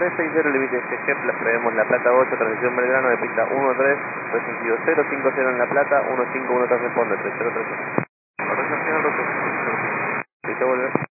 360, límite SG, prevemos La Plata 8, transición Belgrano de pista 13, sentido 050 en La Plata, 151 responde, 3030. Corrección final, listo, vuelve.